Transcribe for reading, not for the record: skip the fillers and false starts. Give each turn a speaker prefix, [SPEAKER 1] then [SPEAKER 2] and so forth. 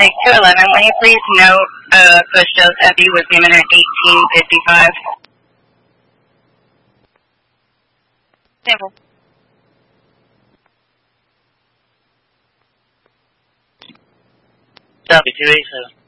[SPEAKER 1] Atlantic 211, will you please note push dose heavy was given at 18:55?
[SPEAKER 2] Sample.
[SPEAKER 3] Copy 287.